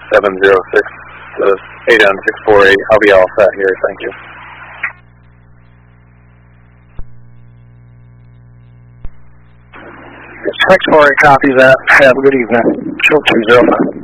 706 to 8 on 648. I'll be all set here. Thank you. 648 copies that. Have a good evening. Show 205.